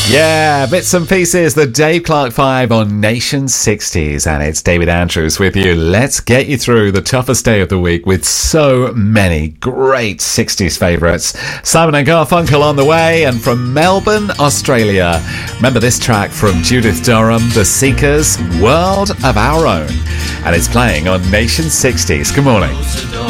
Yeah, bits and pieces, the Dave Clark 5 on Nation 60s, and it's David Andrews with you. Let's get you through the toughest day of the week with so many great 60s favourites. Simon and Garfunkel on the way, and from Melbourne, Australia, remember this track from Judith Durham, The Seekers, World of Our Own, and it's playing on Nation 60s. Good morning.